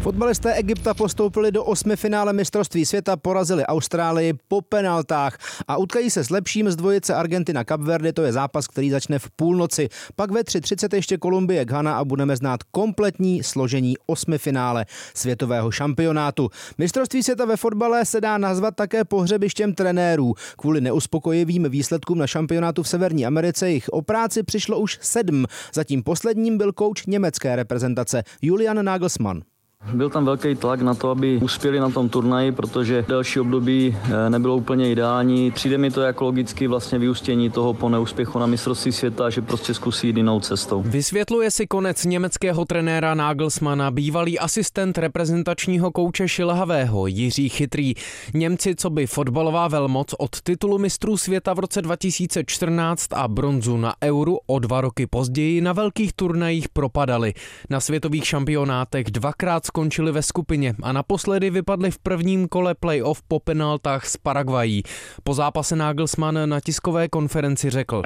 Fotbalisté Egypta postoupili do 8. finále mistrovství světa, porazili Austrálii po penaltách a utkají se s lepším z dvojice Argentina Kap Verde, to je zápas, který začne v půlnoci. Pak ve 3:30 ještě Kolumbie Ghana a budeme znát kompletní složení 8. finále světového šampionátu. Mistrovství světa ve fotbale se dá nazvat také pohřebištěm trenérů. Kvůli neuspokojivým výsledkům na šampionátu v Severní Americe jich o práci přišlo už 7. Zatím posledním byl kouč německé reprezentace Julian Nagelsmann. Byl tam velký tlak na to, aby uspěli na tom turnaji, protože další období nebylo úplně ideální. Přijde mi to jako logicky vlastně vyústění toho po neúspěchu na mistrovství světa, že prostě zkusí jít jinou cestou. Vysvětluje si konec německého trenéra Nagelsmana bývalý asistent reprezentačního kouče šilhavého Jiří Chytrý. Němci coby fotbalová velmoc od titulu mistrů světa v roce 2014 a bronzu na Euru o 2 roky později na velkých turnajích propadali. Na světových šampionátech dvakrát skončili ve skupině a naposledy vypadli v prvním kole playoff po penaltách s Paraguayí. Po zápase Nagelsmann na tiskové konferenci řekl: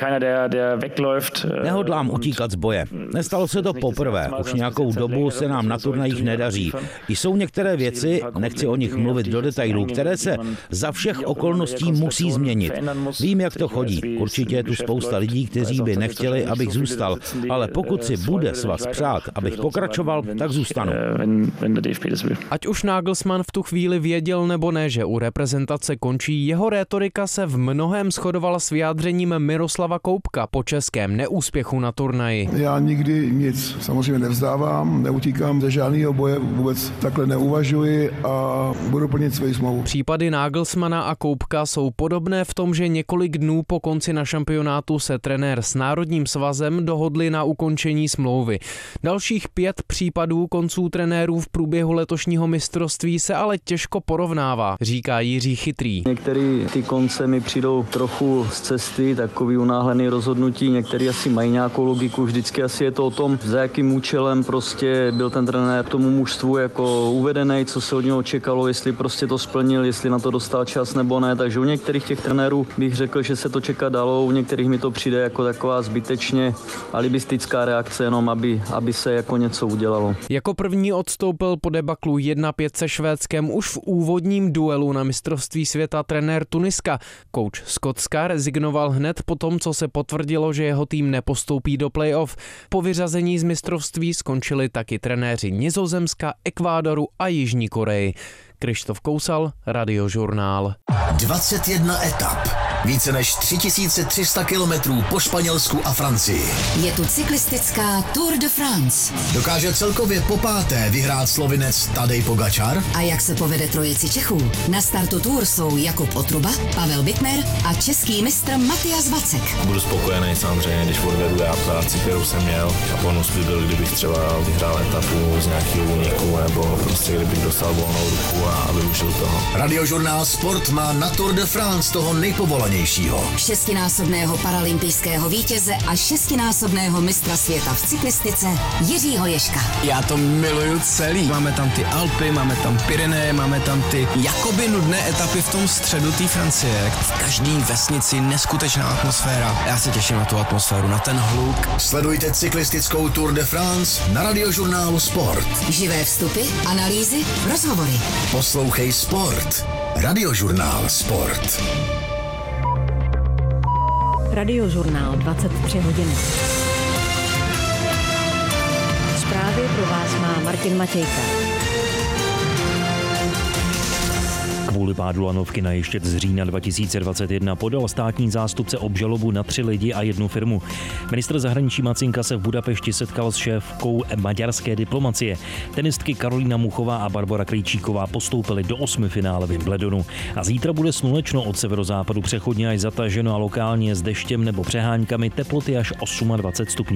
Nehodlám utíkat z boje. Nestalo se to poprvé. Už nějakou dobu se nám na turnajích nedaří. Jsou některé věci, nechci o nich mluvit do detailů, které se za všech okolností musí změnit. Vím, jak to chodí. Určitě je tu spousta lidí, kteří by nechtěli, abych zůstal, ale pokud si bude svaz přát, abych pokračoval, tak zůstanu. Ať už Nagelsmann v tu chvíli věděl nebo ne, že u reprezentace končí, jeho rétorika se v mnohém shodovala s vyjádřením Miroslava Koupka po českém neúspěchu na turnaji. Já nikdy nic samozřejmě nevzdávám, neutíkám ze žádného boje, vůbec takhle neuvažuji a budu plnit svoji smlouvu. Případy Nagelsmana a Koupka jsou podobné v tom, že několik dnů po konci na šampionátu se trenér s Národním svazem dohodli na ukončení smlouvy. Dalších 5 případů konců trenérů v průběhu letošního mistrovství se ale těžko porovnává, říká Jiří Chytrý. Některé ty konce mi přijdou trochu z cesty, takový unáhlený rozhodnutí, některé asi mají nějakou logiku, vždycky asi je to o tom, za jakým účelem prostě byl ten trenér tomu mužstvu jako uvedený, co se od něho čekalo, jestli prostě to splnil, jestli na to dostal čas nebo ne, takže u některých těch trenérů bych řekl, že se to čekat dalo, u některých mi to přijde jako taková zbytečně alibistická reakce, jenom aby se jako něco udělalo. Jako první odstoupil po debaklu 1-5 se Švédskem už v úvodním duelu na mistrovství světa trenér Tuniska. Kouč Skotska rezignoval hned po tom, co se potvrdilo, že jeho tým nepostoupí do playoff. Po vyřazení z mistrovství skončili taky trenéři Nizozemska, Ekvádoru a Jižní Koreji. Krištof Kousal, Radiožurnál. 21 etap, více než 3300 kilometrů po Španělsku a Francii. Je tu cyklistická Tour de France. Dokáže celkově po 5. vyhrát Slovinec Tadej Pogačar? A jak se povede trojici Čechů? Na startu Tour jsou Jakub Otruba, Pavel Bittner a český mistr Matyas Vacek. Budu spokojený samozřejmě, když odvedu já práci, kterou jsem měl, a bonus by byl, kdybych třeba vyhrál etapu z nějakého úniku, nebo prostě kdybych dostal volnou ruku a využil toho. Radiožurnál Sport má na Tour de France toho nejpovolanějšího. 6násobného paralympijského vítěze a 6násobného mistra světa v cyklistice Jiřího Ježka. Já to miluju celý. Máme tam ty Alpy, máme tam Pyreneje, máme tam ty jakoby nudné etapy v tom středu té Francie. V každý vesnici neskutečná atmosféra. Já se těším na tu atmosféru, na ten hluk. Sledujte cyklistickou Tour de France na Radiožurnálu Sport. Živé vstupy, analýzy, rozhovory. Poslouchej Sport. Radiožurnál Sport. Radiožurnál 23 hodin. Zprávy pro vás má Martin Matějka. Kvůli pádu lanovky na Ještěd z října 2021 podal státní zástupce obžalobu na 3 lidi a 1 firmu. Ministr zahraničí Macinka se v Budapešti setkal s šéfkou maďarské diplomacie. Tenistky Karolína Muchová a Barbora Krejčíková postoupily do 8. finále Wimbledonu. A zítra bude slunečno, od severozápadu přechodně až zataženo a lokálně s deštěm nebo přeháňkami, teploty až 28 stupňů.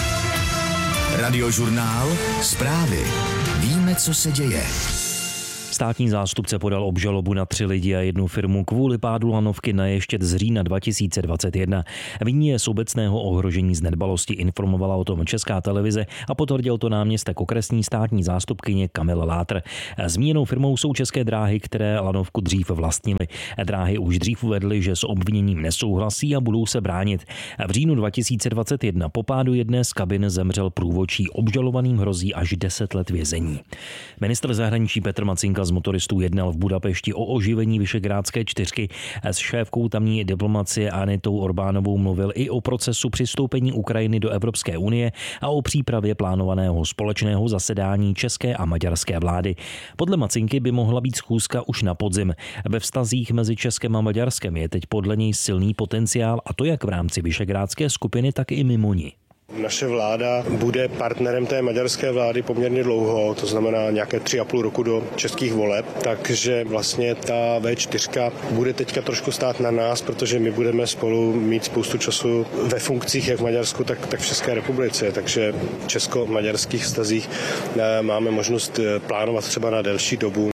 Radiožurnál Zprávy. Víme, co se děje. Státní zástupce podal obžalobu na 3 lidi a 1 firmu kvůli pádu lanovky na Ještěd z října 2021. Vinný je z obecného ohrožení z nedbalosti, informovala o tom Česká televize a potvrdil to náměstek okresní státní zástupkyně Kamila Látr. Zmíněnou firmou jsou České dráhy, které lanovku dřív vlastnily. Dráhy už dřív uvedly, že s obviněním nesouhlasí a budou se bránit. V říjnu 2021 po pádu jedné z kabin zemřel průvodčí, obžalovaným hrozí až 10 let vězení. Ministr zahraničí Petr Macinka z motoristů jednal v Budapešti o oživení Visegrádské 4. S šéfkou tamní diplomacie Anitou Orbánovou mluvil i o procesu přistoupení Ukrajiny do Evropské unie a o přípravě plánovaného společného zasedání české a maďarské vlády. Podle Macinky by mohla být schůzka už na podzim. Ve vztazích mezi Českem a Maďarskem je teď podle něj silný potenciál, a to jak v rámci Visegrádské skupiny, tak i mimo ní. Naše vláda bude partnerem té maďarské vlády poměrně dlouho, to znamená nějaké 3,5 roku do českých voleb, takže vlastně ta V4 bude teďka trošku stát na nás, protože my budeme spolu mít spoustu času ve funkcích jak v Maďarsku, tak v České republice, takže v česko-maďarských vztazích máme možnost plánovat třeba na delší dobu.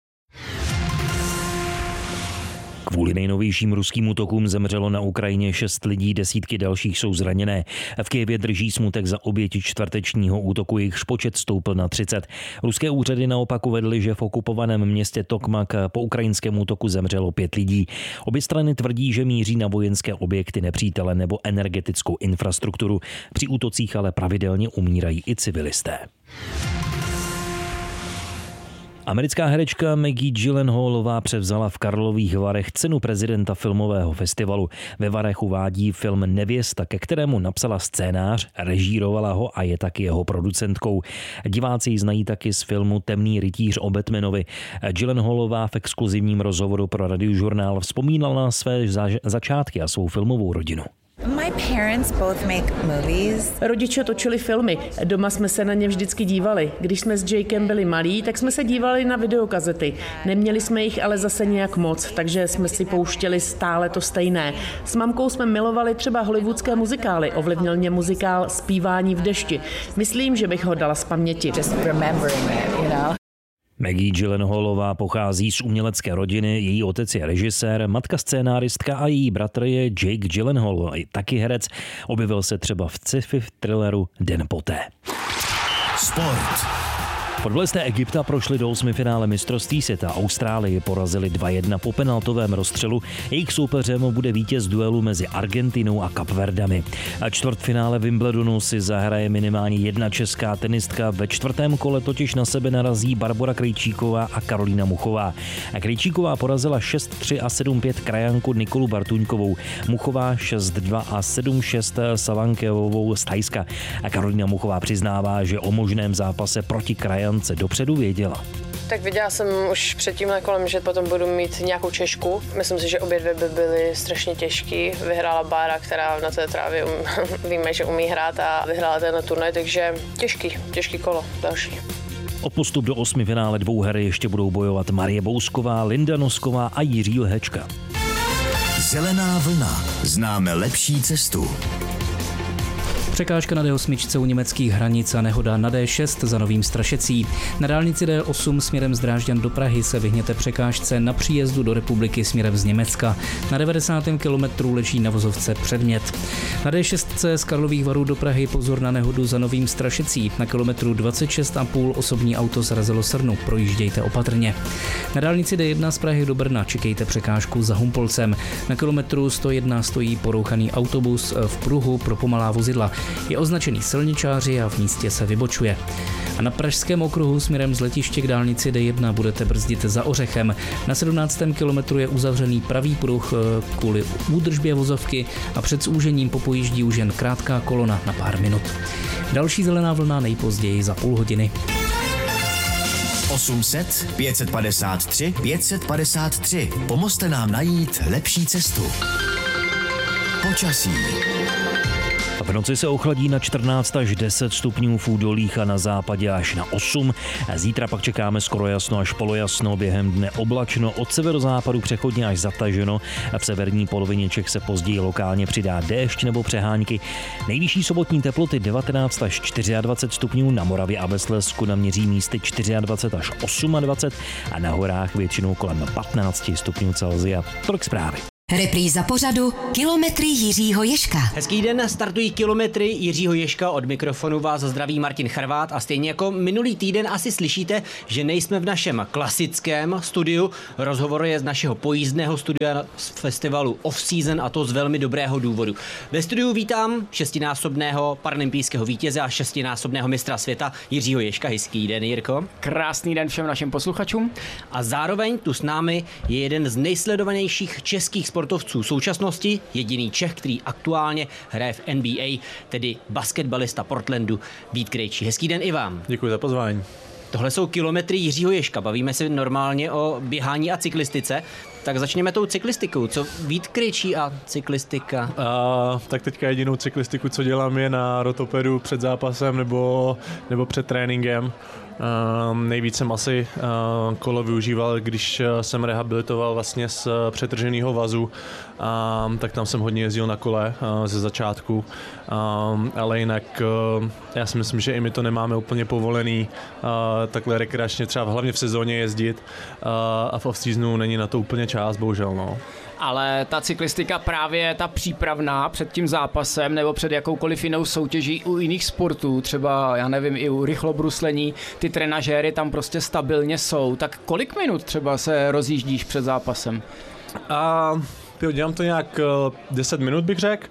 Kvůli nejnovějším ruským útokům zemřelo na Ukrajině 6 lidí, desítky dalších jsou zraněné. V Kyjevě drží smutek za oběti čtvrtečního útoku, jejichž počet stoupl na 30. Ruské úřady naopak uvedly, že v okupovaném městě Tokmak po ukrajinském útoku zemřelo 5 lidí. Obě strany tvrdí, že míří na vojenské objekty nepřítele nebo energetickou infrastrukturu. Při útocích ale pravidelně umírají i civilisté. Americká herečka Maggie Gyllenhaalová převzala v Karlových Varech cenu prezidenta filmového festivalu. Ve Varech uvádí film Nevěsta, ke kterému napsala scénář, režírovala ho a je taky jeho producentkou. Diváci ji znají taky z filmu Temný rytíř o Batmanovi. Gyllenhaalová v exkluzivním rozhovoru pro Radiožurnál vzpomínala na své začátky a svou filmovou rodinu. My parents both make movies. Rodiče točili filmy, doma jsme se na ně vždycky dívali. Když jsme s Jakem byli malí, tak jsme se dívali na videokazety. Neměli jsme jich ale zase nějak moc, takže jsme si pouštěli stále to stejné. S mamkou jsme milovali třeba hollywoodské muzikály, ovlivnil mě muzikál Zpívání v dešti. Myslím, že bych ho dala z paměti. Just remembering it, you know. Maggie Gyllenhaalová pochází z umělecké rodiny, její otec je režisér, matka scénáristka a její bratr je Jake Gyllenhaal, taky herec. Objevil se třeba v sci-fi thrilleru Den poté. Sport. Fotbalisté Egypta prošli do 8. finále mistrovství světa. Austrálii porazili 2-1 po penaltovém rozstřelu. Jejich soupeřem bude vítěz duelu mezi Argentinou a Kapverdami. A čtvrtfinále Wimbledonu si zahraje minimálně jedna česká tenistka. Ve 4. kole totiž na sebe narazí Barbora Krejčíková a Karolína Muchová. A Krejčíková porazila 6-3 a 7-5 krajanku Nikolu Bartuňkovou. Muchová 6-2 a 7-6 Savankevovou z Thajska. A Karolína Muchová přiznává, že o možném zápase proti krajance dopředu věděla. Tak viděla jsem už před tímhle kolem, že potom budu mít nějakou Češku. Myslím si, že obě dvě by byly strašně těžký. Vyhrála Bára, která na té trávě víme, že umí hrát a vyhrála ten turnaj, takže těžký kolo další. O postup do 8. finále dvouher ještě budou bojovat Marie Bousková, Linda Nosková a Jiří Lhečka. Zelená vlna. Známe lepší cestu. Překážka na D8 u německých hranic a nehoda na D6 za Novým Strašecí. Na dálnici D8 směrem z Drážďan do Prahy se vyhněte překážce na příjezdu do republiky směrem z Německa. Na 90. kilometru leží na vozovce předmět. Na D6 z Karlových Varů do Prahy pozor na nehodu za Novým Strašecí. Na kilometru 26,5 osobní auto srazilo srnu, projíždějte opatrně. Na dálnici D1 z Prahy do Brna čekejte překážku za Humpolcem. Na kilometru 101 stojí porouchaný autobus v pruhu pro pomalá vozidla. Je označený silničáři a v místě se vybočuje. A na Pražském okruhu směrem z letiště k dálnici D1 budete brzdit za Ořechem. Na 17. kilometru je uzavřený pravý pruh kvůli údržbě vozovky a před zúžením popojíždí už jen krátká kolona na pár minut. Další zelená vlna nejpozději za půl hodiny. 800 553 553. Pomozte nám najít lepší cestu. Počasí. V noci se ochladí na 14 až 10 stupňů v údolích a na západě až na 8. Zítra pak čekáme skoro jasno až polojasno, během dne oblačno, od severozápadu přechodně až zataženo. V severní polovině Čech se později lokálně přidá déšť nebo přehánky. Nejvyšší sobotní teploty 19 až 24 stupňů, na Moravě a ve Slezsku naměří místy 24 až 28 a na horách většinou kolem 15 stupňů Celsia. Tolik zprávy. Repríza pořadu Kilometry Jiřího Ježka. Hezký den, startují Kilometry Jiřího Ježka, od mikrofonu vás zdraví Martin Charvát a stejně jako minulý týden asi slyšíte, že nejsme v našem klasickém studiu. Rozhovor je z našeho pojízdného studia z festivalu Off Season a to z velmi dobrého důvodu. Ve studiu vítám 6násobného paralympijského vítěze a 6násobného mistra světa Jiřího Ježka. Hezký den, Jirko. Krásný den všem našim posluchačům. A zároveň tu s námi je jeden z nejsledovanějších českých sportovců současnosti, jediný Čech, který aktuálně hraje v NBA, tedy basketbalista Portlandu Vít Krejčí. Hezký den i vám. Děkuji za pozvání. Tohle jsou Kilometry Jiřího Ježka. Bavíme se normálně o běhání a cyklistice. Tak začněme tou cyklistikou. Co Vít Krejčí a cyklistika? Tak teďka jedinou cyklistiku, co dělám, je na rotopedu před zápasem nebo před tréninkem. Nejvíc jsem asi kolo využíval, když jsem rehabilitoval vlastně z přetrženého vazu, tak tam jsem hodně jezdil na kole ze začátku, ale jinak já si myslím, že i my to nemáme úplně povolený takhle rekreačně, třeba hlavně v sezóně jezdit a v off-seasonu není na to úplně čas, bohužel. No. Ale ta cyklistika právě ta přípravná před tím zápasem nebo před jakoukoliv jinou soutěží u jiných sportů, třeba já nevím i u rychlobruslení, ty trenažéry tam prostě stabilně jsou. Tak kolik minut třeba se rozjíždíš před zápasem? Dělám to nějak 10 minut, bych řekl.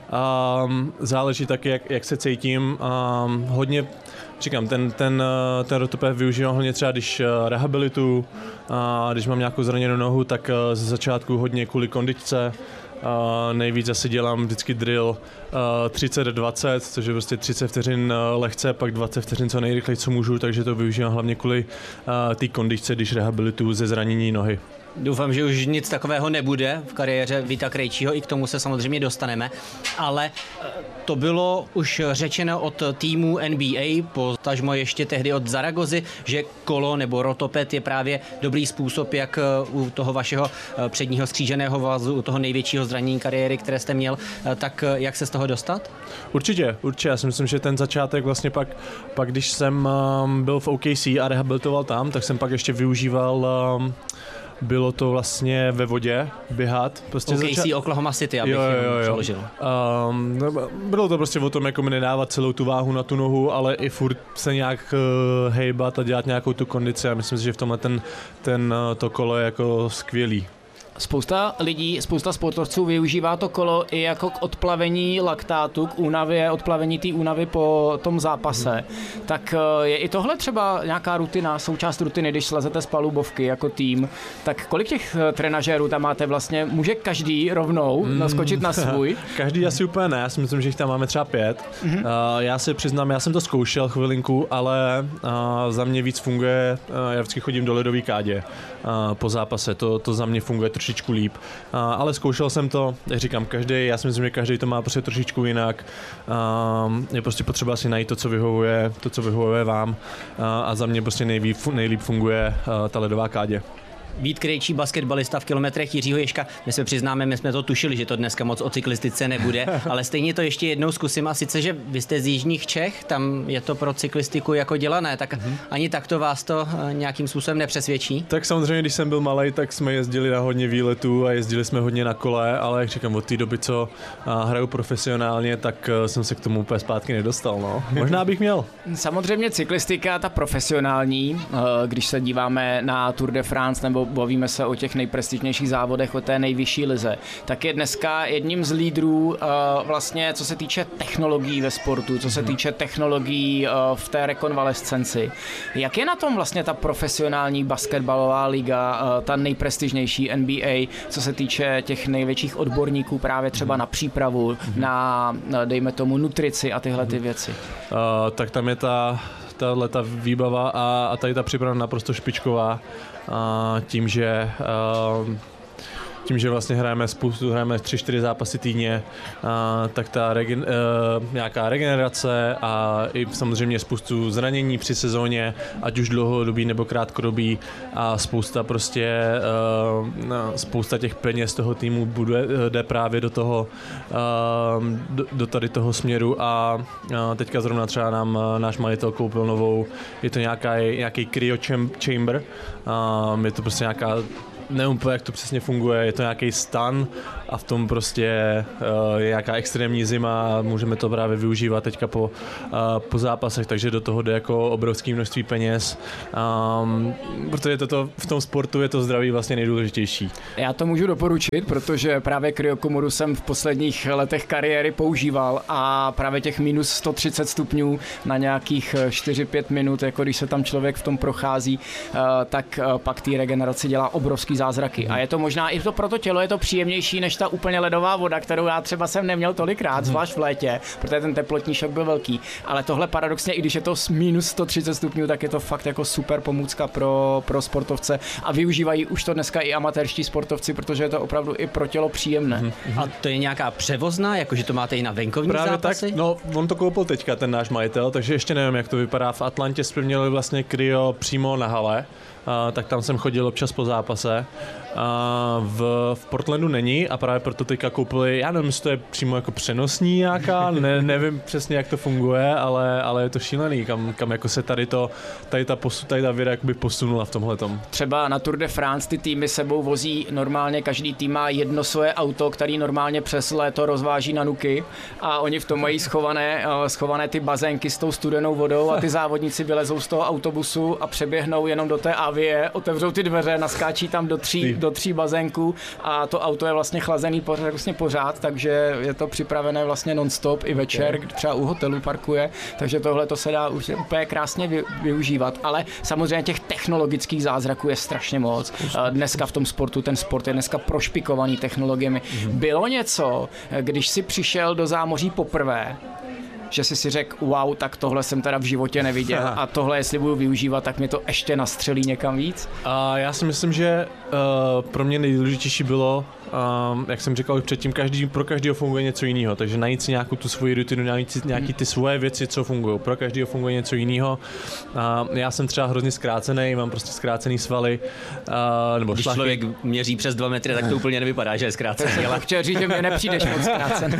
Záleží taky, jak se cítím. Hodně, říkám, ten rotoped využívám hodně třeba, když rehabilituju, když mám nějakou zraněnou nohu, tak ze začátku hodně kvůli kondičce. Nejvíc asi dělám vždycky drill 30-20, což je prostě 30 vteřin lehce, pak 20 vteřin co nejrychleji, co můžu, takže to využívám hlavně kvůli té kondičce, když rehabilituju ze zranění nohy. Doufám, že už nic takového nebude v kariéře Víta Krejčího, i k tomu se samozřejmě dostaneme, ale to bylo už řečeno od týmu NBA, potažmo ještě tehdy od Zaragozy, že kolo nebo rotoped je právě dobrý způsob, jak u toho vašeho předního skříženého vazu, u toho největšího zranění kariéry, které jste měl, tak jak se z toho dostat? Určitě. Já si myslím, že ten začátek vlastně pak když jsem byl v OKC a rehabilitoval tam, tak jsem pak ještě využíval bylo to vlastně ve vodě běhat. Prostě OKC, Oklahoma City, abych přeložil. Bylo to prostě o tom, jako mi nedávat celou tu váhu na tu nohu, ale i furt se nějak hejbat a dělat nějakou tu kondici a myslím si, že v tomhle to kolo je jako skvělý. Spousta lidí, spousta sportovců využívá to kolo i jako k odplavení laktátu, k únavě, odplavení té únavy po tom zápase. Tak je i tohle třeba nějaká rutina, součást rutiny, když slezete z palubovky jako tým. Tak kolik těch trenažérů tam máte vlastně? Může každý rovnou naskočit na svůj? Každý asi úplně ne, já si myslím, že jich tam máme třeba 5. Já si přiznám, já jsem to zkoušel chvilinku, ale za mě víc funguje, já vždycky chodím do ledové kádě po zápase, to za mě funguje trošičku líp, ale zkoušel jsem to, jak říkám, já si myslím, že každý to má prostě trošičku jinak, je prostě potřeba si najít to, co vyhovuje vám a za mě prostě nejlíp funguje ta ledová kádě. Vít Krejčí, basketbalista v Kilometrech Jiřího Ježka. My se přiznáme, my jsme to tušili, že to dneska moc o cyklistice nebude, ale stejně to ještě jednou zkusím. A sice, že vy jste z jižních Čech, tam je to pro cyklistiku jako dělané, tak ani takto vás to nějakým způsobem nepřesvědčí? Tak samozřejmě, když jsem byl malej, tak jsme jezdili na hodně výletů a jezdili jsme hodně na kole, ale jak říkám, od té doby, co hraju profesionálně, tak jsem se k tomu úplně zpátky nedostal. No. Možná bych měl. Samozřejmě cyklistika, ta profesionální, když se díváme na Tour de France nebo bavíme se o těch nejprestižnějších závodech, o té nejvyšší lize, tak je dneska jedním z lídrů vlastně, co se týče technologií ve sportu, co se týče technologií v té rekonvalescenci. Jak je na tom vlastně ta profesionální basketbalová liga, ta nejprestižnější NBA, co se týče těch největších odborníků právě třeba na přípravu, na dejme tomu nutrici a tyhle ty věci? Tak tam je ta výbava a tady ta příprava naprosto špičková. Tím, že tím, že vlastně hrajeme 3-4 zápasy týdně, tak ta nějaká regenerace a i samozřejmě spoustu zranění při sezóně, ať už dlouhodobý nebo krátkodobý, a spousta těch peněz toho týmu jde právě do toho, do tady toho směru, a teďka zrovna třeba nám náš majitel koupil novou, je to nějaký cryo chamber, je to prostě nějaká, nevím, jak to přesně funguje, je to nějaký stan a v tom prostě je nějaká extrémní zima, můžeme to právě využívat teďka po zápasech, takže do toho jde jako obrovské množství peněz, protože v tom sportu je to zdraví vlastně nejdůležitější. Já to můžu doporučit, protože právě kryokomoru jsem v posledních letech kariéry používal a právě těch minus 130 stupňů na nějakých 4-5 minut, jako když se tam člověk v tom prochází, tak pak té regeneraci dělá obrovský zázraky. A je to možná i to pro to tělo je to příjemnější než ta úplně ledová voda, kterou já třeba jsem neměl tolikrát, zvlášť v létě, protože ten teplotní šok byl velký. Ale tohle paradoxně, i když je to minus 130 stupňů, tak je to fakt jako super pomůcka pro sportovce a využívají už to dneska i amatérští sportovci, protože je to opravdu i pro tělo příjemné. A to je nějaká převozná, jakože to máte i na venkovní právě zápasy? Tak, no, on to koupil teďka, ten náš majitel, takže ještě nevím, jak to vypadá. V Atlantě jsme měli vlastně kryo přímo na hale, tak tam jsem chodil občas po zápase. V Portlandu není a právě proto teďka koupili, já nevím, jestli to je přímo jako přenosní nějaká, nevím přesně, jak to funguje, ale je to šílený, kam jako se tady ta věda jakoby posunula v tomhletom. Třeba na Tour de France ty týmy sebou vozí normálně, každý tým má jedno svoje auto, který normálně přes léto rozváží na nuky, a oni v tom mají schované ty bazénky s tou studenou vodou a ty závodníci vylezou z toho autobusu a přeběhnou jenom do té avie, otevřou ty dveře, naskáčí tam do tří bazénků a to auto je vlastně chlazený pořád, takže je to připravené vlastně non-stop i večer, třeba u hotelu parkuje, takže tohle to se dá už úplně krásně využívat, ale samozřejmě těch technologických zázraků je strašně moc. Dneska v tom sportu, ten sport je dneska prošpikovaný technologiemi. Bylo něco, když si přišel do zámoří poprvé, že si řekl, wow, tak tohle jsem teda v životě neviděl a tohle, jestli budu využívat, tak mi to ještě nastřelí někam víc? Já si myslím, že pro mě nejdůležitější bylo, jak jsem říkal už předtím, pro každého funguje něco jiného, takže najít si nějakou tu svoji rutinu, najít si nějaký ty svoje věci, co fungují. Pro každého funguje něco jiného. Já jsem třeba hrozně zkrácený, mám prostě zkrácený svaly. Nebo když člověk měří přes 2 metry, tak to úplně nevypadá, že je zkrácený. Ale chtěl říct, že mě nepřijdeš moc zkrácený.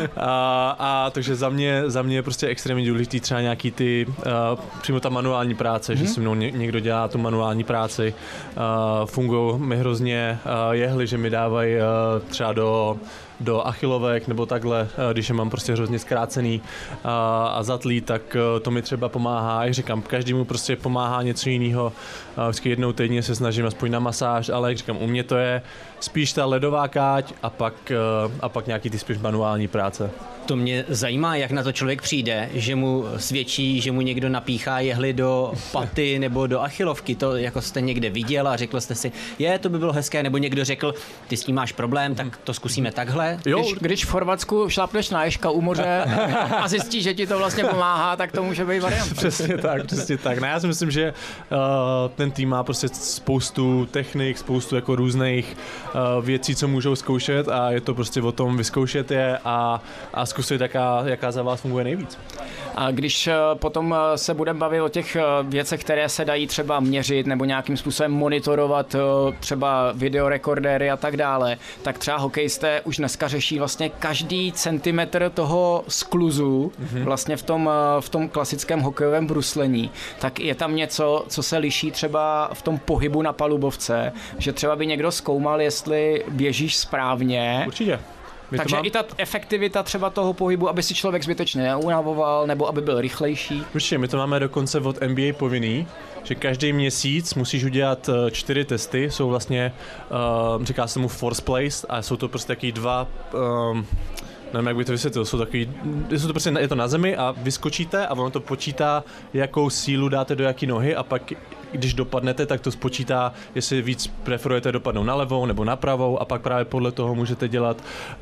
Takže za mě je prostě extrémně důležitý třeba nějaký ty, přímo ta manuální práce, že se mnou někdo dělá tu manuální práci. Fungují mi hrozně jehly, že mi dávají třeba do achilovek nebo takhle, když je mám prostě hrozně zkrácený a zatlý, tak to mi třeba pomáhá. Jak říkám, každému prostě pomáhá něco jiného. Vždycky jednou týdně se snažím aspoň na masáž, ale jak říkám, u mě to je spíš ta ledová káť a pak nějaký ty spíš manuální práce. To mě zajímá, jak na to člověk přijde, že mu svědčí, že mu někdo napíchá jehly do paty nebo do achilovky. To jako jste někde viděl a řekl jste si, to by bylo hezké, nebo někdo řekl, ty s tím máš problém, tak to zkusíme takhle. Když v Chorvatsku šlapneš na ježka u moře a zjistíš, že ti to vlastně pomáhá, tak to může být variant. Přesně tak. No, já si myslím, že ten tým má prostě spoustu technik, spoustu jako různých věcí, co můžou zkoušet, a je to prostě o tom vyzkoušet je a zkusit, jaká za vás funguje nejvíc. A když potom se budeme bavit o těch věcech, které se dají třeba měřit nebo nějakým způsobem monitorovat, třeba videorekordéry a tak dále, tak třeba hokejisté už dneska řeší vlastně každý centimetr toho skluzu vlastně v tom klasickém hokejovém bruslení. Tak je tam něco, co se liší třeba v tom pohybu na palubovce, že třeba by někdo zkoumal, jestli běžíš správně. Určitě. Takže i ta efektivita třeba toho pohybu, aby si člověk zbytečně neunavoval, nebo aby byl rychlejší. Určitě, my to máme dokonce od NBA povinný, že každý měsíc musíš udělat 4 testy, jsou vlastně, říká se mu force place, a jsou to prostě taky 2, nevím, jak by to vysvětlil, je to na zemi a vyskočíte a ono to počítá, jakou sílu dáte do jaký nohy, a pak když dopadnete, tak to spočítá, jestli víc preferujete dopadnout na levou nebo na pravou, a pak právě podle toho můžete dělat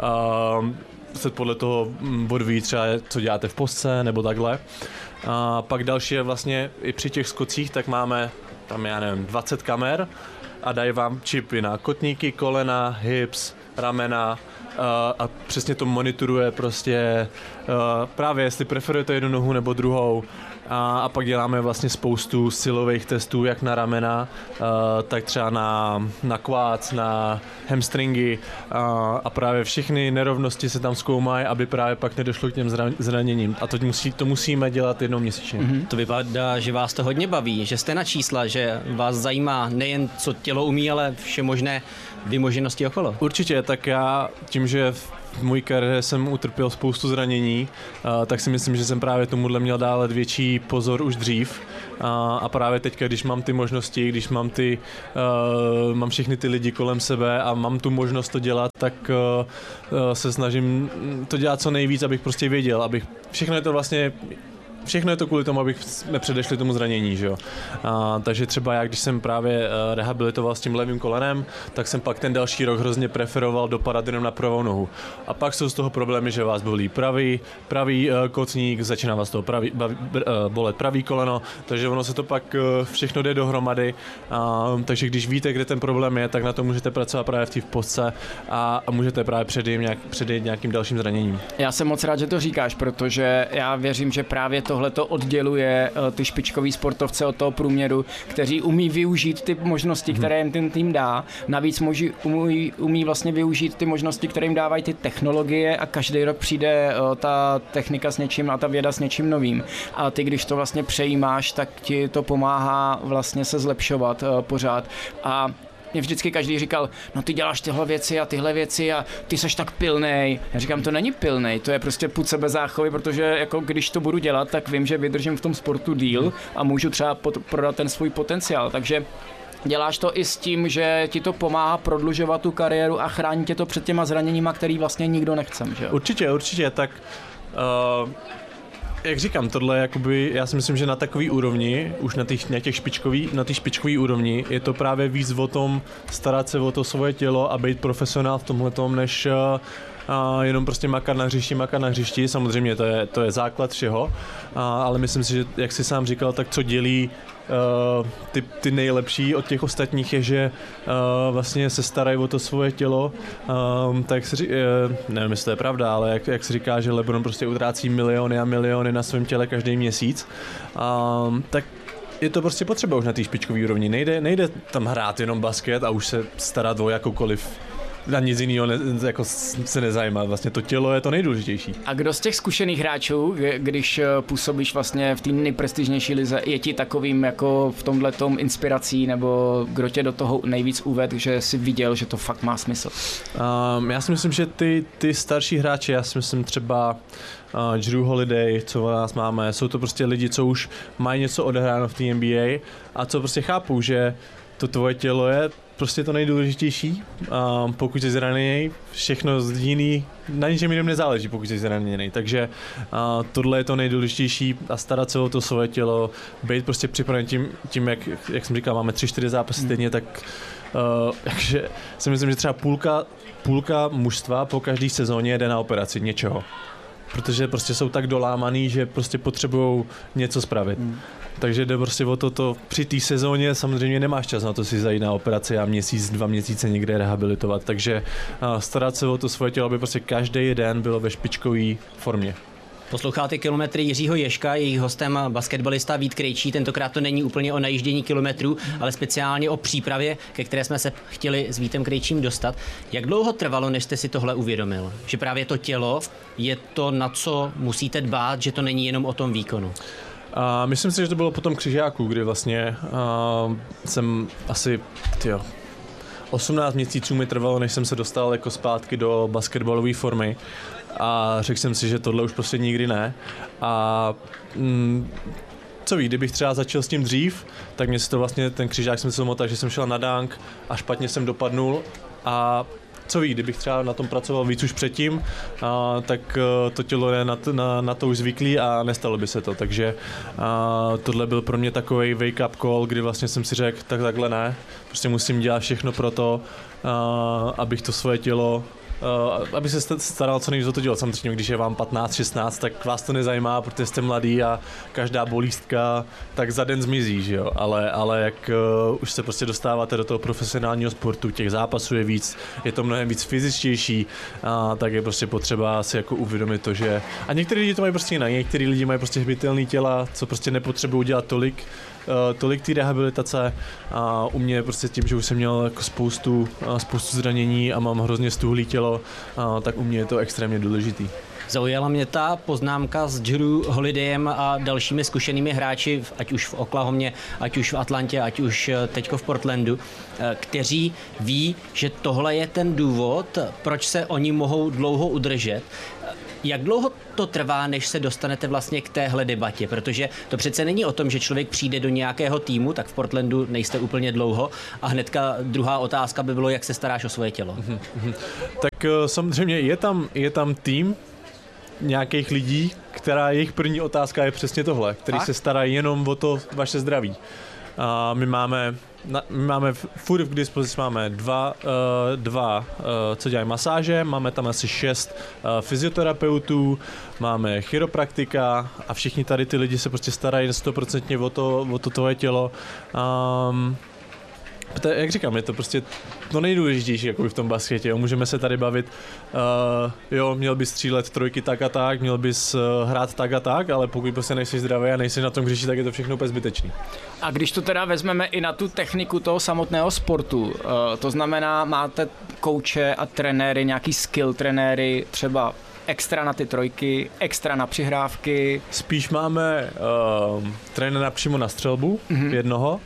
se podle toho odvíjí třeba, co děláte v postce nebo takhle. A pak další je vlastně i při těch skocích, tak máme tam, 20 kamer, a dají vám čipy na kotníky, kolena, hips, ramena, a přesně to monitoruje prostě právě jestli preferujete jednu nohu nebo druhou. A pak děláme vlastně spoustu silových testů, jak na ramena, tak třeba na quads, na hamstringy a právě všechny nerovnosti se tam zkoumají, aby právě pak nedošlo k těm zraněním. A to musíme dělat jednou měsíčně. To vypadá, že vás to hodně baví, že jste na čísla, že vás zajímá nejen co tělo umí, ale vše možné vymoženosti okolo. Určitě, tak já tím, že v mojí kariéře jsem utrpěl spoustu zranění, tak si myslím, že jsem právě tomuhle měl dávat větší pozor už dřív. A právě teďka, když mám ty možnosti, když mám všechny ty lidi kolem sebe a mám tu možnost to dělat, tak se snažím to dělat co nejvíc, abych prostě věděl, všechno je to kvůli tomu, abych nepředešli tomu zranění, že jo. Takže třeba já, když jsem právě rehabilitoval s tím levým kolenem, tak jsem pak ten další rok hrozně preferoval dopadat jenom na pravou nohu. A pak jsou z toho problémy, že vás bolí pravý kotník, začíná vás toho bolet pravý koleno, takže ono se to pak všechno jde dohromady. Takže když víte, kde ten problém je, tak na to můžete pracovat právě v té vposce a můžete právě předejít nějakým dalším zraněním. Já jsem moc rád, že to říkáš, protože já věřím, že právě tohle to odděluje ty špičkový sportovce od toho průměru, kteří umí využít ty možnosti, které jim ten tým dá. Navíc umí vlastně využít ty možnosti, které jim dávají ty technologie a každý rok přijde ta technika s něčím a ta věda s něčím novým. A ty, když to vlastně přejímáš, tak ti to pomáhá vlastně se zlepšovat pořád. A mě vždycky každý říkal, no ty děláš tyhle věci a ty seš tak pilnej. Já říkám, to není pilnej, to je prostě pud sebezáchovy, protože jako když to budu dělat, tak vím, že vydržím v tom sportu díl a můžu třeba prodat ten svůj potenciál. Takže děláš to i s tím, že ti to pomáhá prodlužovat tu kariéru a chrání tě to před těma zraněníma, který vlastně nikdo nechce, že? Určitě, tak jak říkám, tohle jakoby, já si myslím, že na takový úrovni, už na té špičkový úrovni, je to právě víc o tom starat se o to svoje tělo a být profesionál v tomhletom, než jenom prostě makat na hřišti. Samozřejmě to je základ všeho, ale myslím si, že jak jsi sám říkal, tak co dělí ty nejlepší od těch ostatních je, že vlastně se starají o to svoje tělo, tak nevím, jestli to je pravda, ale jak se říká, že LeBron prostě utrácí miliony a miliony na svém těle každý měsíc, tak je to prostě potřeba už na té špičkové úrovni. Nejde tam hrát jenom basket a už se starat o jakoukoliv na nic jiného jako se nezajímá. Vlastně to tělo je to nejdůležitější. A kdo z těch zkušených hráčů, když působíš vlastně v té nejprestižnější lize, je ti takovým jako v tomhletom inspirací, nebo kdo tě do toho nejvíc uvedl, že jsi viděl, že to fakt má smysl? Já si myslím, že ty starší hráči, já si myslím třeba Drew Holiday, co nás máme, jsou to prostě lidi, co už mají něco odehráno v té NBA a co prostě chápou, že to tvoje tělo je prostě to nejdůležitější. Pokud jsi zraněný, všechno jiný, na ničem jiném nezáleží, pokud jsi zraněný. Takže tohle je to nejdůležitější a starat se o to svoje tělo, být prostě připraven tím jak jsem říkal, máme 3-4 zápasy týdně, tak takže si myslím, že třeba půlka mužstva po každé sezóně jde na operaci něčeho. Protože prostě jsou tak dolámaný, že prostě potřebují něco spravit. Takže jde prostě o to při té sezóně samozřejmě nemáš čas na to si zajít na operaci a 2 měsíce někde rehabilitovat. Takže starat se o to svoje tělo, aby prostě každý den bylo ve špičkové formě. Posloucháte Kilometry Jiřího Ježka, jejich hostem basketbalista Vít Krejčí. Tentokrát to není úplně o najíždění kilometrů, ale speciálně o přípravě, ke které jsme se chtěli s Vítem Krejčím dostat. Jak dlouho trvalo, než jste si tohle uvědomil? Že právě to tělo je to, na co musíte dbát, že to není jenom o tom výkonu? Myslím si, že to bylo po tom křižáku, kdy vlastně jsem asi 18 měsíců mi trvalo, než jsem se dostal jako zpátky do basketbalové formy a řekl jsem si, že tohle už prostě nikdy ne. A co ví, kdybych třeba začal s tím dřív, tak mě se to vlastně, ten křižák jsem se motal, že jsem šel na dunk a špatně jsem dopadnul a co ví, kdybych třeba na tom pracoval víc už předtím, tak to tělo je na to už zvyklý a nestalo by se to. Takže tohle byl pro mě takový wake up call, kdy vlastně jsem si řekl, takhle ne, prostě musím dělat všechno pro to, abych to svoje tělo aby se staral co nejvíc o to dělat. Samozřejmě, když je vám 15, 16, tak vás to nezajímá, protože jste mladý a každá bolístka tak za den zmizí, že jo. Ale jak už se prostě dostáváte do toho profesionálního sportu, těch zápasů je víc, je to mnohem víc fyzičtější, tak je prostě potřeba si jako uvědomit to, že a některý lidi to mají prostě jinak, některý lidi mají prostě hbitelný těla, co prostě nepotřebují dělat tolik té rehabilitace a u mě prostě tím, že už jsem měl jako spoustu zranění a mám hrozně stuhlý tělo, tak u mě je to extrémně důležitý. Zaujala mě ta poznámka s Jrue Holidayem a dalšími zkušenými hráči, ať už v Oklahomě, ať už v Atlantě, ať už teďko v Portlandu, kteří ví, že tohle je ten důvod, proč se oni mohou dlouho udržet. Jak dlouho to trvá, než se dostanete vlastně k téhle debatě? Protože to přece není o tom, že člověk přijde do nějakého týmu, tak v Portlandu nejste úplně dlouho a hnedka druhá otázka by bylo, jak se staráš o svoje tělo. Tak samozřejmě je tam tým nějakých lidí, která jejich první otázka je přesně tohle, který se starají jenom o to vaše zdraví. A my máme furt k dispozici máme dva co dělají masáže, máme tam asi 6 fyzioterapeutů, máme chiropraktika a všichni tady ty lidi se prostě starají 100% o to tvoje tělo. Jak říkám, je to prostě to nejdůležitější jako v tom basketě. Jo. Můžeme se tady bavit, měl bys střílet trojky tak a tak, měl bys hrát tak a tak, ale pokud prostě nejsi zdravý a nejsi na tom hřišti, tak je to všechno úplně zbytečný. A když to teda vezmeme i na tu techniku toho samotného sportu, to znamená, máte kouče a trenéry, nějaký skill trenéry, třeba extra na ty trojky, extra na přihrávky? Spíš máme trenéra přímo na střelbu, jednoho.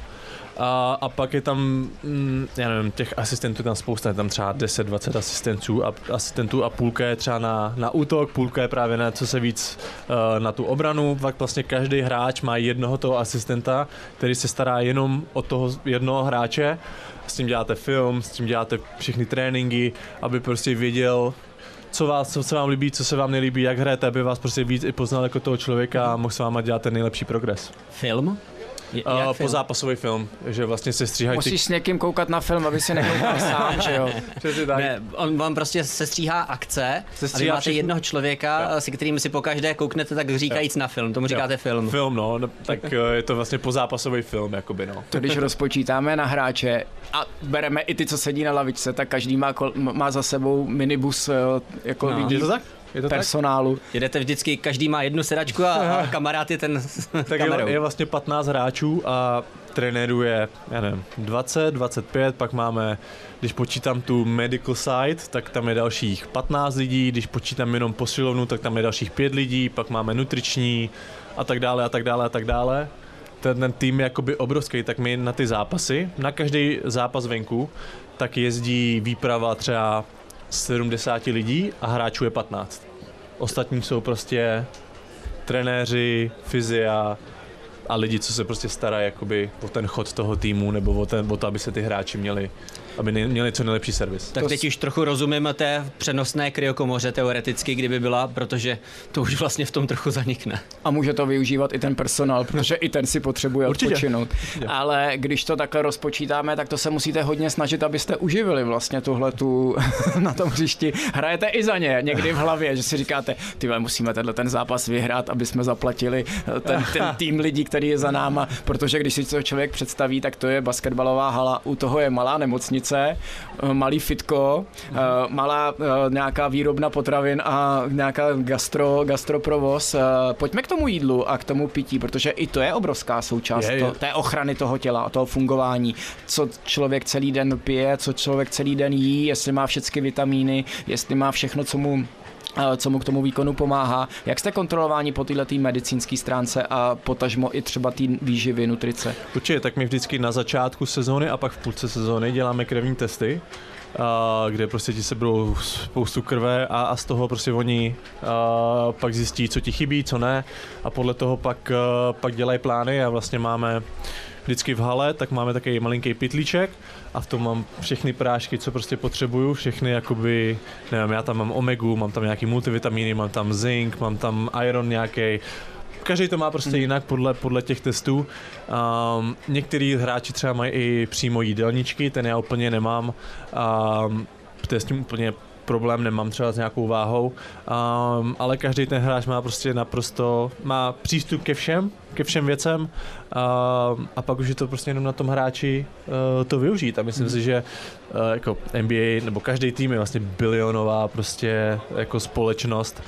A pak je tam, já nevím, těch asistentů tam spousta, je tam třeba 10-20 asistentů a půlka je třeba na útok, půlka je právě na co se víc na tu obranu. Pak vlastně každý hráč má jednoho toho asistenta, který se stará jenom o toho jednoho hráče. S tím děláte film, s tím děláte všechny tréninky, aby prostě věděl, co se vám líbí, co se vám nelíbí, jak hrajete, aby vás prostě víc i poznal jako toho člověka a mohl s váma dělat ten nejlepší progres. Film? Pozápasový film, že vlastně se stříhají. Musíš s někým koukat na film, aby si nekoukal sám, že jo? Ne, on vám prostě sestříhá akce a vy máte jednoho člověka, se kterým si pokaždé kouknete tak říkajíc na film, tomu říkáte film. Film, no, tak je to vlastně pozápasový film, jakoby, no. To když rozpočítáme na hráče a bereme i ty, co sedí na lavičce, tak každý má za sebou minibus jako lidí. Je to tak? Personálu. Jedete vždycky, každý má jednu sedačku a kamarád je ten tak kamerou. Je vlastně 15 hráčů a trenérů je, já nevím, 20, 25, pak máme, když počítám tu medical side, tak tam je dalších 15 lidí, když počítám jenom posilovnu, tak tam je dalších 5 lidí, pak máme nutriční a tak dále a tak dále a tak dále. Ten tým je jakoby obrovský, tak my na ty zápasy, na každý zápas venku, tak jezdí výprava třeba 70 lidí a hráčů je 15. Ostatní jsou prostě trenéři, fyzia a lidi, co se prostě starají jakoby o ten chod toho týmu nebo o to, aby se ty hráči měli co nejlepší servis. Tak teď už trochu rozumím té přenosné kryokomoře teoreticky, kdyby byla, protože to už vlastně v tom trochu zanikne. A může to využívat i ten personál, protože i ten si potřebuje odpočinout. Ale když to takhle rozpočítáme, tak to se musíte hodně snažit, abyste uživili vlastně tuhletu na tom hřišti. Hrajete i za ně někdy v hlavě, že si říkáte, musíme ten zápas vyhrát, aby jsme zaplatili ten tým lidí, který je za náma, protože když si to člověk představí, tak to je basketbalová hala, u toho je malá nemocnice, malý fitko, malá nějaká výrobna potravin a nějaká gastroprovoz. Pojďme k tomu jídlu a k tomu pití, protože i to je obrovská součást té ochrany toho těla a toho fungování. Co člověk celý den pije, co člověk celý den jí, jestli má všechny vitamíny, jestli má všechno, co mu k tomu výkonu pomáhá. Jak jste kontrolováni po této medicínské stránce a potažmo i třeba té výživy, nutrice? Určitě, tak my vždycky na začátku sezóny a pak v půlce sezóny děláme krevní testy, kde prostě ti seberou spoustu krve a z toho prostě oni pak zjistí, co ti chybí, co ne a podle toho pak dělají plány a vlastně máme vždycky v hale, tak máme takový malinký pytlíček a v tom mám všechny prášky, co prostě potřebuju, všechny jakoby, nevím, já tam mám omegu, mám tam nějaký multivitamíny, mám tam zink, mám tam iron nějaký. Každý to má prostě jinak podle těch testů. Některý hráči třeba mají i přímo jídelníčky, ten já úplně nemám. To je s tím úplně problém nemám třeba s nějakou váhou, ale každý ten hráč má prostě má přístup ke všem věcem a pak už je to prostě jenom na tom hráči to využít a myslím si, že jako NBA nebo každý tým je vlastně bilionová prostě jako společnost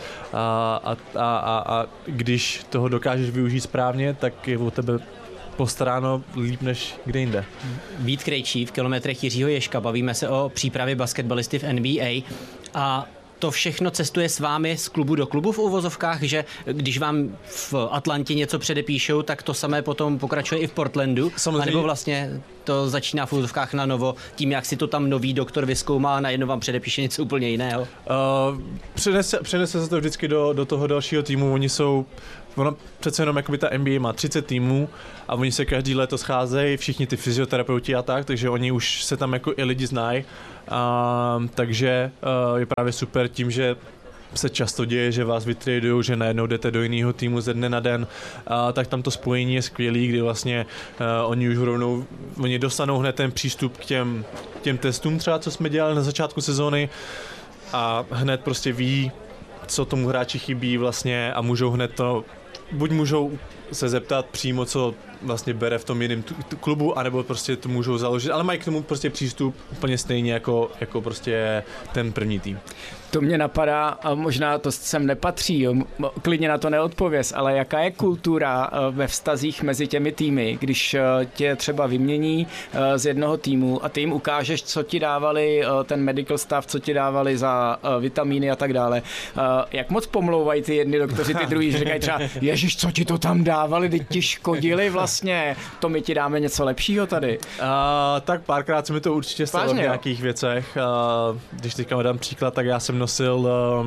a když toho dokážeš využít správně, tak je o tebe postaráno líp než kde jinde. Vít Krejčí v Kilometrech Jiřího Ježka, bavíme se o přípravě basketbalisty v NBA a to všechno cestuje s vámi z klubu do klubu v uvozovkách, že když vám v Atlantě něco předepíšou, tak to samé potom pokračuje i v Portlandu? Samozřejmě. A nebo vlastně to začíná v uvozovkách na novo, tím, jak si to tam nový doktor vyzkoumá a najednou vám předepíše něco úplně jiného? Přenese se to vždycky do toho dalšího týmu. Ono přece jenom jakoby ta NBA má 30 týmů a oni se každý léto scházejí, všichni ty fyzioterapeuti a tak, takže oni už se tam jako i lidi znají. Takže je právě super tím, že se často děje, že vás vytradujou, že najednou jdete do jiného týmu ze dne na den, tak tam to spojení je skvělý, kdy vlastně oni dostanou hned ten přístup k těm testům třeba, co jsme dělali na začátku sezóny a hned prostě ví, co tomu hráči chybí vlastně a můžou hned to, buď můžou se zeptat přímo, co vlastně bere v tom jiném klubu, anebo prostě to můžou založit, ale mají k tomu prostě přístup úplně stejně jako prostě ten první tým. To mě napadá, a možná to sem nepatří, jo, klidně na to neodpověz, ale jaká je kultura ve vztazích mezi těmi týmy, když tě třeba vymění z jednoho týmu a ty jim ukážeš, co ti dávali ten medical staff, co ti dávali za vitamíny a tak dále. Jak moc pomlouvají ty jedni doktoři, ty druhý, že říkají třeba, ježiš, co ti to tam dávali, teď ti škodili vlastně, to my ti dáme něco lepšího tady. Tak párkrát se mi to určitě stalo v nějakých věcech. Když teďka dám příklad, tak já jsem nosil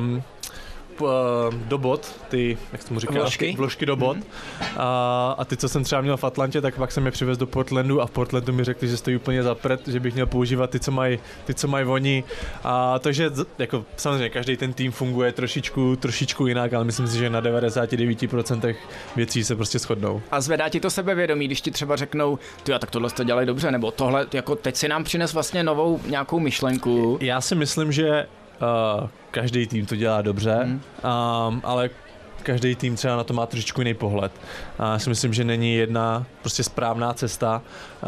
do bot, ty, jak se tomu říká, vložky do bot. A ty, co jsem třeba měl v Atlantě, tak pak jsem je přivez do Portlandu a v Portlandu mi řekli, že stojí úplně za prd, že bych měl používat ty, co mají oni. Takže jako samozřejmě každý ten tým funguje trošičku jinak, ale myslím si, že na 99% věcí se prostě shodnou. A zvedá ti to sebevědomí, když ti třeba řeknou, tak tohle to dělají dobře, nebo tohle, jako teď si nám přines vlastně novou nějakou myšlenku. Já si myslím, že každý tým to dělá dobře, ale každý tým třeba na to má trošičku jiný pohled. Já si myslím, že není jedna prostě správná cesta.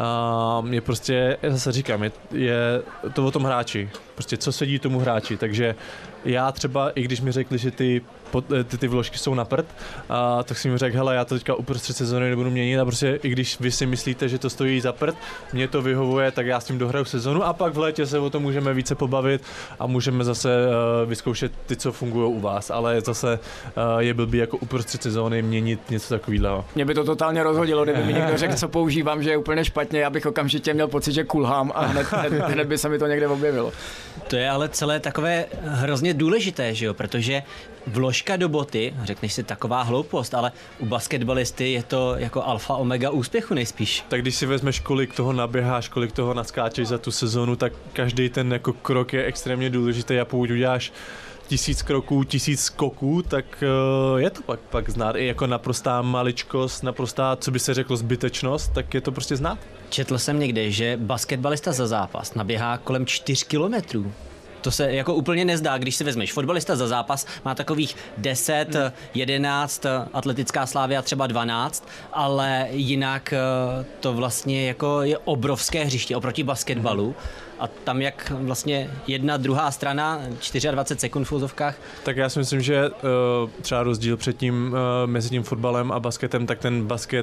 Je prostě, já zase říkám, je to o tom hráči. Prostě co sedí tomu hráči. Takže já třeba, i když mi řekli, že ty vložky jsou na prd, tak si mi řekl, hele, já to teďka uprostřed sezóny nebudu měnit a prostě i když vy si myslíte, že to stojí za prd, mě to vyhovuje, tak já s tím dohraju sezonu a pak v létě se o tom můžeme více pobavit a můžeme zase vyzkoušet ty, co fungují u vás, ale zase je blbý jako uprostřed sezóny měnit něco takového. Mě by to totálně rozhodilo, kdyby mi někdo řekl, co používám, že je úplně špatně, já bych okamžitě měl pocit, že kulhám a hned by se mi to někde objevilo. To je ale celé takové hrozně důležité, že jo, protože vložka do boty, řekneš si taková hloupost, ale u basketbalisty je to jako alfa omega úspěchu nejspíš. Tak když si vezmeš, kolik toho naběháš, kolik toho naskáčeš za tu sezonu, tak každý ten jako krok je extrémně důležitý a pokud uděláš 1000 kroků, 1000 skoků, tak je to pak znát. I jako naprostá maličkost, naprostá, co by se řeklo, zbytečnost, tak je to prostě znát. Četl jsem někde, že basketbalista za zápas naběhá kolem 4 kilometrů. To se jako úplně nezdá, když si vezmeš. Fotbalista za zápas má takových 10, 11, atletická Slavia třeba 12, ale jinak to vlastně jako je obrovské hřiště oproti basketbalu. A tam jak vlastně jedna, druhá strana, 24 sekund v úzovkách. Tak já si myslím, že třeba rozdíl mezi tím fotbalem a basketem, tak ten basket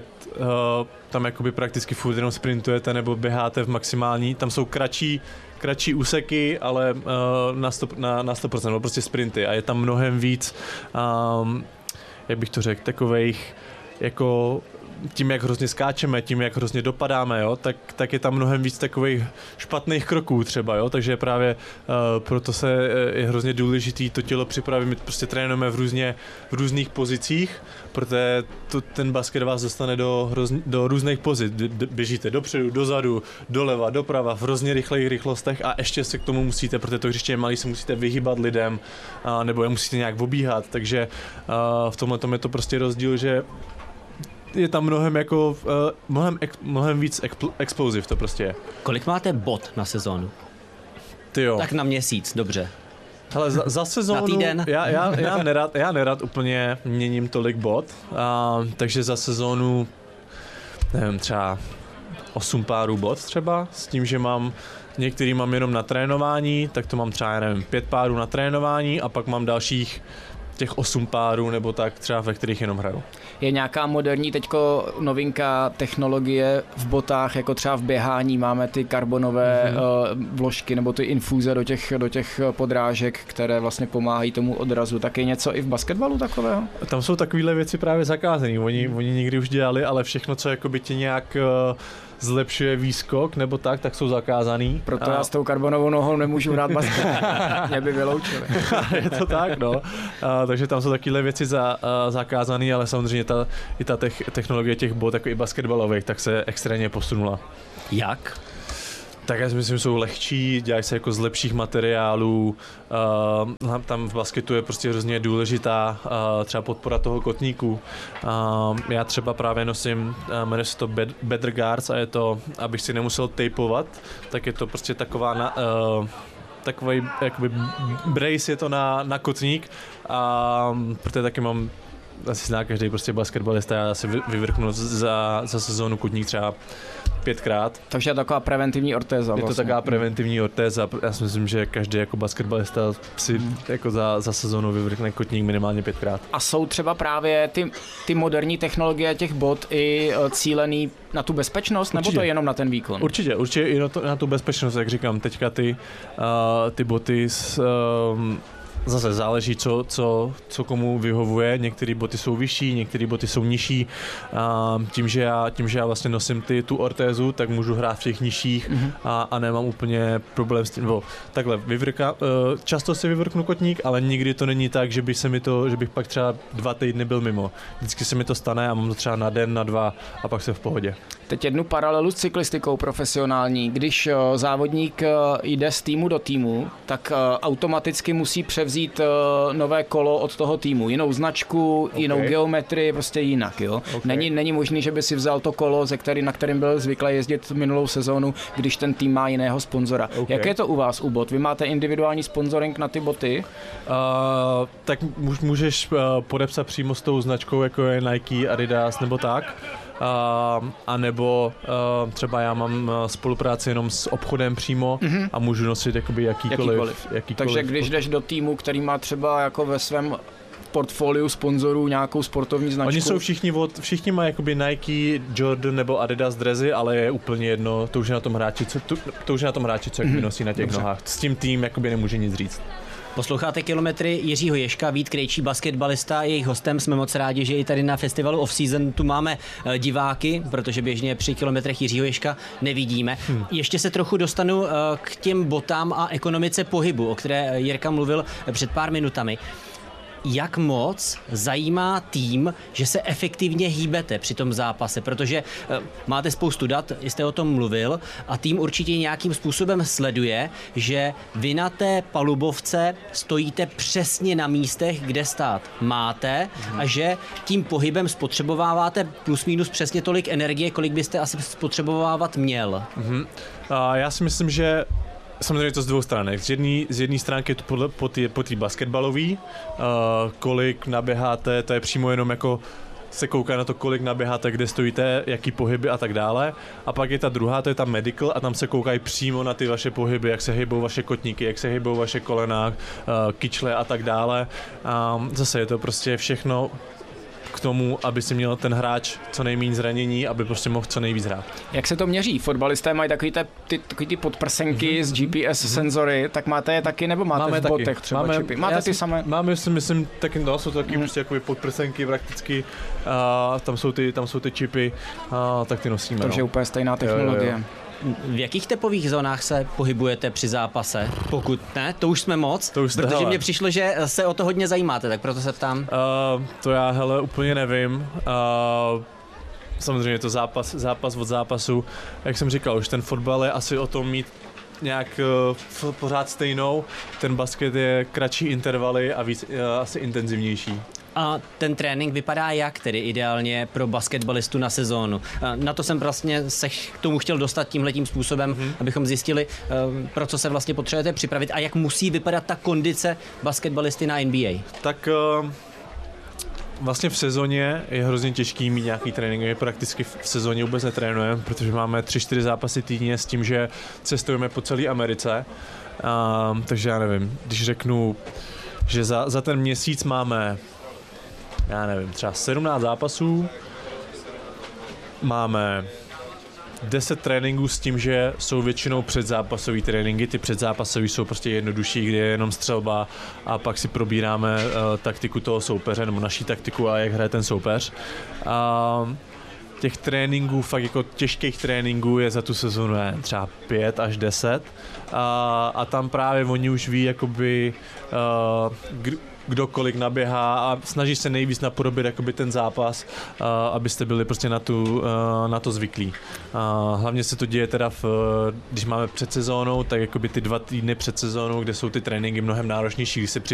tam jakoby prakticky furt jenom sprintujete nebo běháte v maximální, tam jsou kratší úseky, ale na 100%, no prostě sprinty a je tam mnohem víc, jak bych to řekl, takovejch jako tím, jak hrozně skáčeme, tím, jak hrozně dopadáme, jo, tak je tam mnohem víc takových špatných kroků třeba, jo, takže právě proto je hrozně důležitý to tělo připravit, my prostě trénujeme v různých pozicích, protože ten basket vás dostane do různých pozic, běžíte dopředu, dozadu, doleva, doprava, v hrozně rychlých rychlostech a ještě se k tomu musíte, protože to hřiště je malý, se musíte vyhýbat lidem, nebo je musíte nějak obíhat, takže v tomhle tom je to prostě rozdíl, že je tam mnohem víc explosive to prostě je. Kolik máte bod na sezónu? Tyjo. Tak na měsíc, dobře. Hele, za sezónu, na týden. Já nerad úplně měním tolik bot, takže za sezónu nevím, třeba 8 párů bot třeba, s tím, že některý mám jenom na trénování, tak to mám třeba, nevím, 5 párů na trénování a pak mám dalších těch 8 párů nebo tak třeba, ve kterých jenom hraju. Je nějaká moderní teďko novinka technologie v botách, jako třeba v běhání máme ty karbonové vložky nebo ty infuze do těch podrážek, které vlastně pomáhají tomu odrazu. Tak je něco i v basketbalu takového? Tam jsou takovéhle věci právě zakázané. Oni někdy už dělali, ale všechno, co jakoby tě nějak zlepšuje výskok nebo tak jsou zakázaný. Proto já s tou karbonovou nohou nemůžu hrát basket. Mě by vyloučili. Je to tak, no. Takže tam jsou takovéhle věci zakázané, ale samozřejmě i ta technologie těch bot, jako i basketbalových, tak se extrémně posunula. Jak? Tak já si myslím, jsou lehčí, dělají se jako z lepších materiálů, tam v basketu je prostě hrozně důležitá třeba podpora toho kotníku. Já třeba právě nosím, jmenuje se to Better Guards a je to, abych si nemusel tejpovat, tak je to prostě takový jakoby brace je to na kotník, protože taky mám, asi zná každý prostě basketbalista, já si vyvrchnu za sezónu kotník třeba 5krát. Takže je taková preventivní ortéza vlastně. Je to taková preventivní ortéza. Já si myslím, že každý jako basketbalista si jako za sezónu vyvrchne kotník minimálně 5krát. A jsou třeba právě ty moderní technologie těch bot i cílený na tu bezpečnost, nebo to je jenom na ten výkon? Určitě i na tu bezpečnost, jak říkám, teďka ty boty zase záleží, co komu vyhovuje. Některé boty jsou vyšší, některé boty jsou nižší. Tím, že já vlastně nosím tu ortézu, tak můžu hrát v těch nižších a nemám úplně problém s tím. Takhle, často si vyvrknu kotník, ale nikdy to není tak, že bych pak třeba 2 týdny byl mimo. Vždycky se mi to stane a mám to třeba na den, na 2 a pak jsem v pohodě. Teď jednu paralelu s cyklistikou profesionální. Když závodník jde z týmu do týmu, tak automaticky musí převzít nové kolo od toho týmu. Jinou značku, jinou geometrii, prostě jinak. Jo? Není možný, že by si vzal to kolo, na kterým byl zvyklý jezdit minulou sezónu, když ten tým má jiného sponzora. Jak je to u vás u bot? Vy máte individuální sponsoring na ty boty? Tak můžeš podepsat přímo s tou značkou, jako je Nike, Adidas nebo tak. A nebo třeba já mám spolupráci jenom s obchodem přímo a můžu nosit jakoby jakýkoliv. Takže když jdeš do týmu, který má třeba jako ve svém portfoliu sponzorů nějakou sportovní značku. Oni jsou všichni mají jakoby Nike, Jordan nebo Adidas dresy, ale je úplně jedno, to už je na tom hráči, co jakoby nosí na těch nohách. S tím tým jakoby nemůže nic říct. Posloucháte Kilometry Jiřího Ježka, Vít Krejčí, basketbalista, jejich hostem. Jsme moc rádi, že i tady na festivalu Off Season tu máme diváky, protože běžně při kilometrech Jiřího Ježka nevidíme. Ještě se trochu dostanu k těm botám a ekonomice pohybu, o které Jirka mluvil před pár minutami. Jak moc zajímá tým, že se efektivně hýbete při tom zápase, protože máte spoustu dat, jste o tom mluvil a tým určitě nějakým způsobem sleduje, že vy na té palubovce stojíte přesně na místech, kde stát máte a že tím pohybem spotřebováváte plus minus přesně tolik energie, kolik byste asi spotřebovávat měl. Já si myslím, že samozřejmě to z dvou stran. Z jedné stránky je to po té basketbalový, kolik naběháte, to je přímo jenom jako se kouká na to, kolik naběháte, kde stojíte, jaký pohyby a tak dále. A pak je ta druhá, to je ta medical a tam se koukají přímo na ty vaše pohyby, jak se hýbou vaše kotníky, jak se hýbou vaše kolena, kyčle a tak dále. Zase je to prostě všechno k tomu, aby si měl ten hráč co nejméně zranění, aby prostě mohl co nejvíc hrát. Jak se to měří? Fotbalisté mají takový ty podprsenky s GPS senzory, tak máte je taky, nebo máte v botech třeba čipy? Máte ty samé? Máme, myslím, taky, jsou to taky prostě jakoby podprsenky prakticky, tam jsou ty čipy, tak ty nosíme. Takže úplně stejná technologie. Jo. V jakých tepových zónách se pohybujete při zápase? Pokud ne, to už jsme moc, protože mně přišlo, že se o to hodně zajímáte, tak proto se ptám. To já úplně nevím. Samozřejmě je to zápas od zápasu. Jak jsem říkal, už ten fotbal je asi o tom mít nějak pořád stejnou. Ten basket je kratší intervaly a víc asi intenzivnější. A ten trénink vypadá jak tedy ideálně pro basketbalistu na sezónu? Na to jsem vlastně se k tomu chtěl dostat tímhletím způsobem, abychom zjistili, pro co se vlastně potřebujete připravit a jak musí vypadat ta kondice basketbalisty na NBA. Tak vlastně v sezóně je hrozně těžký mít nějaký trénink. My prakticky v sezóně vůbec netrénujeme, protože máme 3-4 zápasy týdně s tím, že cestujeme po celé Americe. Takže já nevím, když řeknu, že za ten měsíc máme, já nevím, třeba 17 zápasů, máme 10 tréninků s tím, že jsou většinou předzápasové tréninky. Ty předzápasové jsou prostě jednodušší, kde je jenom střelba a pak si probíráme taktiku toho soupeře nebo naší taktiku a jak hraje ten soupeř. Těch tréninků, fakt jako těžkých tréninků je za tu sezonu třeba 5 až 10 a tam právě oni už ví jakoby kdo kolik naběhá a snaží se nejvíc napodobit jakoby ten zápas, abyste byli prostě na to zvyklí. Hlavně se to děje teda, když máme před sezónou, tak jakoby ty 2 týdny před sezónou, kde jsou ty tréninky mnohem náročnější, když se